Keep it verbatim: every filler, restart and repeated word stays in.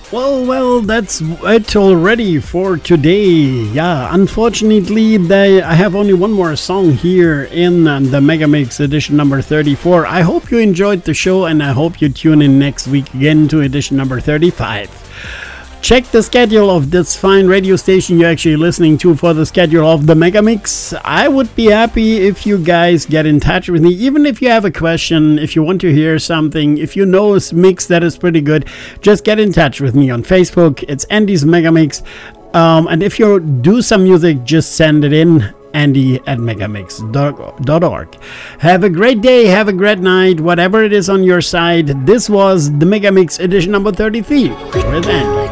Well, well, that's it already for today. Yeah, unfortunately, they, I have only one more song here in uh, the Megamix edition number thirty-four. I hope you enjoyed the show, and I hope you tune in next week again to edition number thirty-five. Check the schedule of this fine radio station you're actually listening to for the schedule of the Megamix. I would be happy if you guys get in touch with me, even if you have a question, if you want to hear something, if you know a mix that is pretty good, just get in touch with me on Facebook. It's Andy's Megamix. Um, and if you do some music, just send it in. Andy at megamix dot org. Have a great day, have a great night, whatever it is on your side. This was the Megamix edition number thirty-three with Andy.